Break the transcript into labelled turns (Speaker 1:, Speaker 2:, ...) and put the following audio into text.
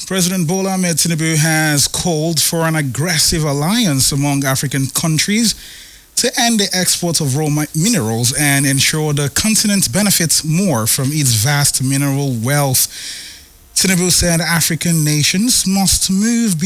Speaker 1: President Bola Ahmed Tinubu has called for an aggressive alliance among African countries to end the export of raw minerals and ensure the continent benefits more from its vast mineral wealth. Tinubu said African nations must move